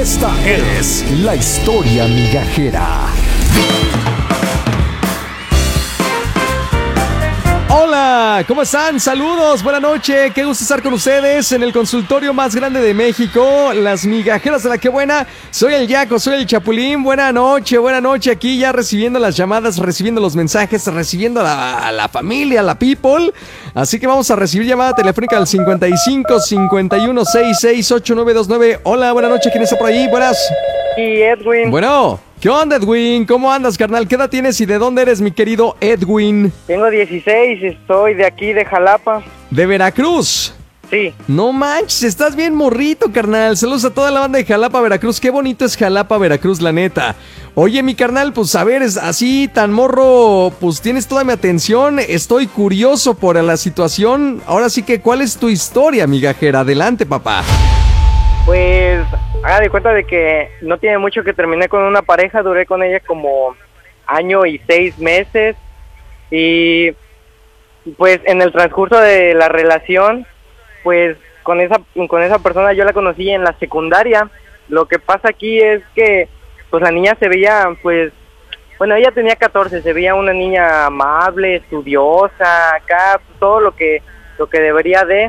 Esta es la historia migajera. Hola, ¿cómo están? Saludos, buena noche, qué gusto estar con ustedes en el consultorio más grande de México, las migajeras de la que buena. Soy el Yaco, soy el Chapulín, buena noche, aquí ya recibiendo las llamadas, recibiendo los mensajes, recibiendo a la familia, a la people. Así que vamos a recibir llamada telefónica al 55 51 66 8929. Hola, buena noche, ¿quién está por ahí? Buenas. Y Edwin. Bueno, ¿qué onda, Edwin? ¿Cómo andas, carnal? ¿Qué edad tienes y de dónde eres, mi querido Edwin? Tengo 16, estoy de aquí, de Jalapa. ¿De Veracruz? Sí. No manches, estás bien morrito, carnal. Saludos a toda la banda de Jalapa, Veracruz. Qué bonito es Jalapa, Veracruz, la neta. Oye, mi carnal, pues a ver, es así tan morro, pues tienes toda mi atención. Estoy curioso por la situación. Ahora sí que, ¿cuál es tu historia, migajera? Adelante, papá. Pues, haga de cuenta de que no tiene mucho que terminé con una pareja. Duré con ella como año y 6 meses. Y pues en el transcurso de la relación, pues con esa persona yo la conocí en la secundaria. Lo que pasa aquí es que pues la niña se veía, pues, bueno, ella tenía 14, se veía una niña amable, estudiosa, acá, todo lo que debería de.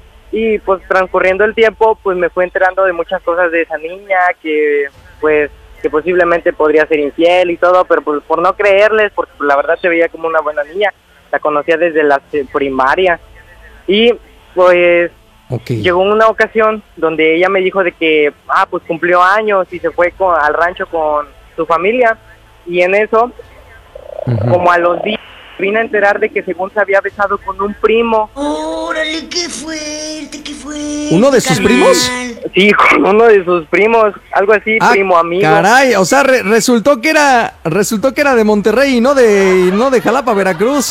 Y pues transcurriendo el tiempo, pues me fue enterando de muchas cosas de esa niña, que posiblemente podría ser infiel y todo, pero pues por no creerles, porque la verdad se veía como una buena niña. La conocía desde la primaria. Y pues llegó una ocasión donde ella me dijo de que pues cumplió años y se fue al rancho con su familia. Y en eso, como a los días, vine a enterar de que según se había besado con un primo. ¡Órale, qué fuerte, qué fuerte! ¿Uno de sus primos? Sí, con uno de sus primos, algo así, primo amigo. Caray, o sea, resultó que era de Monterrey y no de Jalapa, Veracruz.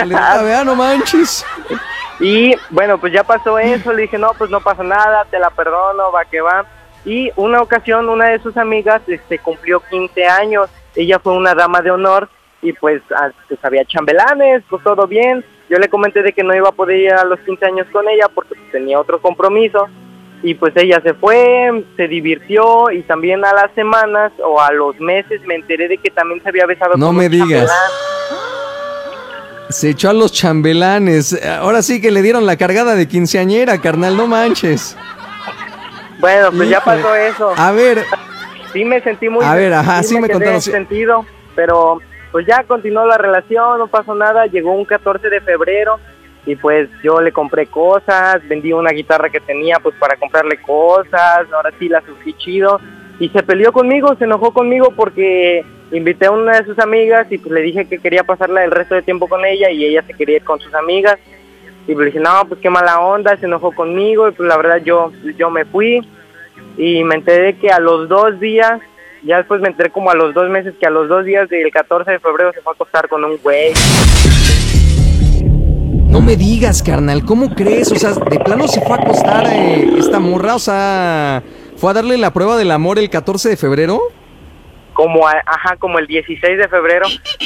No manches. Y bueno, pues ya pasó eso, le dije, no, pues no pasa nada, te la perdono, va que va. Y una ocasión, una de sus amigas cumplió 15 años, ella fue una dama de honor. Y pues había chambelanes, pues todo bien. Yo le comenté de que no iba a poder ir a los 15 años con ella porque pues, tenía otro compromiso. Y pues ella se fue, se divirtió y también a las semanas o a los meses me enteré de que también se había besado con un chambelán. Se echó a los chambelanes. Ahora sí que le dieron la cargada de quinceañera, carnal, no manches. Bueno, pues ya pasó eso. A ver. Sí me sentí muy... A ver, ajá, sí me contaron. Sentido, pero... Pues ya continuó la relación, no pasó nada, llegó un 14 de febrero y pues yo le compré cosas, vendí una guitarra que tenía pues para comprarle cosas, ahora sí la sufrí chido y se peleó conmigo, se enojó conmigo porque invité a una de sus amigas y pues le dije que quería pasarla el resto de tiempo con ella y ella se quería ir con sus amigas y pues le dije, no, pues qué mala onda, se enojó conmigo y pues la verdad yo me fui y me enteré que a los 2 días... Ya después me enteré como a los 2 meses que a los 2 días del 14 de febrero se fue a acostar con un güey. No me digas, carnal, ¿cómo crees? O sea, ¿de plano se fue a acostar esta morra? O sea, ¿fue a darle la prueba del amor el 14 de febrero? Como el 16 de febrero.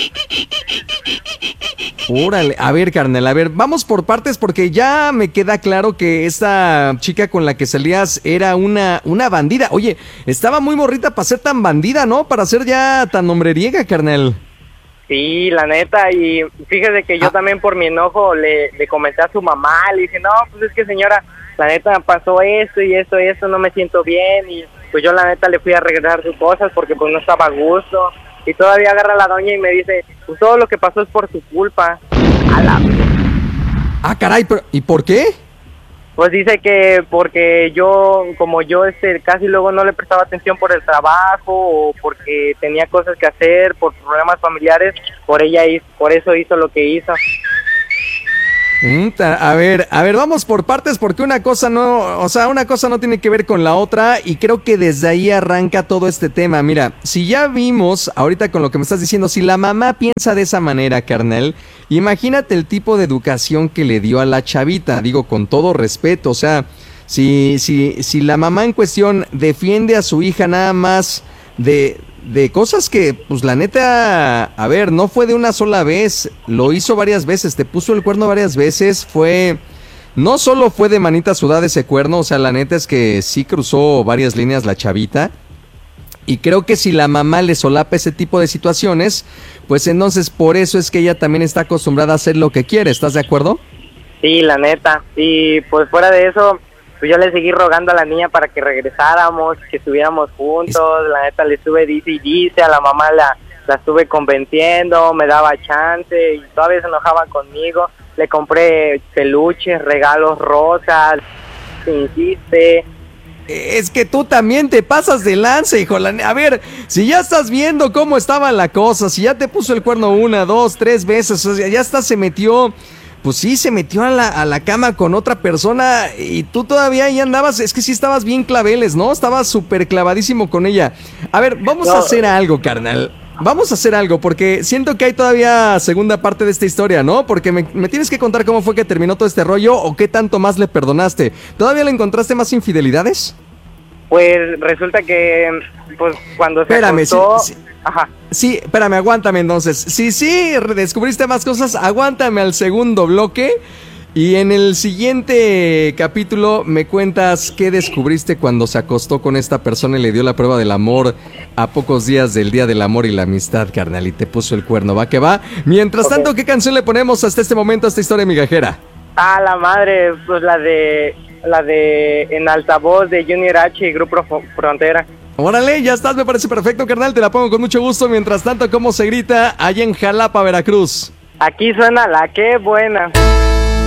Órale, a ver, carnal, a ver, vamos por partes porque ya me queda claro que esta chica con la que salías era una bandida. Oye, estaba muy morrita para ser tan bandida, ¿no? Para ser ya tan hombreriega, carnal. Sí, la neta, y fíjese que yo también por mi enojo le comenté a su mamá, le dije, no, pues es que señora, la neta pasó esto y esto, no me siento bien, y pues yo la neta le fui a arreglar sus cosas porque pues no estaba a gusto. Y todavía agarra a la doña y me dice, pues todo lo que pasó es por su culpa. Caray, pero ¿y por qué? Pues dice que porque como yo casi luego no le prestaba atención por el trabajo o porque tenía cosas que hacer, por problemas familiares, por eso hizo lo que hizo. A ver, vamos por partes porque una cosa no tiene que ver con la otra y creo que desde ahí arranca todo este tema. Mira, si ya vimos ahorita con lo que me estás diciendo, si la mamá piensa de esa manera, carnal, imagínate el tipo de educación que le dio a la chavita, digo con todo respeto, o sea, si la mamá en cuestión defiende a su hija nada más de cosas que, pues la neta, a ver, no fue de una sola vez, lo hizo varias veces, te puso el cuerno varias veces, fue no solo fue de manita sudada ese cuerno, o sea, la neta es que sí cruzó varias líneas la chavita. Y creo que si la mamá le solapa ese tipo de situaciones, pues entonces por eso es que ella también está acostumbrada a hacer lo que quiere, ¿estás de acuerdo? Sí, la neta. Y pues fuera de eso, pues yo le seguí rogando a la niña para que regresáramos, que estuviéramos juntos. La neta le estuve dice y dice, a la mamá la estuve convenciendo, me daba chance y todavía se enojaba conmigo. Le compré peluches, regalos, rosas, insiste. Es que tú también te pasas de lanza, hijo. A ver, si ya estás viendo cómo estaba la cosa, si ya te puso el cuerno 1, 2, 3 veces, o sea, ya hasta se metió, pues sí, se metió a la cama con otra persona y tú todavía ahí andabas, es que sí estabas bien claveles, ¿no? Estabas súper clavadísimo con ella. A ver, vamos a hacer algo, carnal. Vamos a hacer algo, porque siento que hay todavía segunda parte de esta historia, ¿no? Porque me tienes que contar cómo fue que terminó todo este rollo o qué tanto más le perdonaste. ¿Todavía le encontraste más infidelidades? Pues resulta que, pues cuando se Espérame, acostó... sí. Ajá. Sí, espérame, aguántame entonces. Sí, descubriste más cosas, aguántame al segundo bloque. Y en el siguiente capítulo me cuentas qué descubriste cuando se acostó con esta persona y le dio la prueba del amor a pocos días del Día del Amor y la Amistad, carnal, y te puso el cuerno, ¿va que va? Mientras tanto, ¿qué canción le ponemos hasta este momento a esta historia migajera? Ah, la madre, pues la de En Altavoz de Junior H y Grupo Frontera. Órale, ya estás, me parece perfecto, carnal, te la pongo con mucho gusto. Mientras tanto, ¿cómo se grita allá en Jalapa, Veracruz? Aquí suena la que buena.